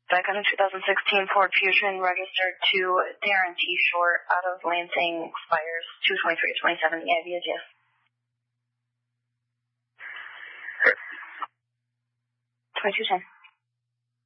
Back on a 2016 Ford Fusion registered to Darren T. Short out of Lansing, expires 2/23/27. The IV is yes. 2210.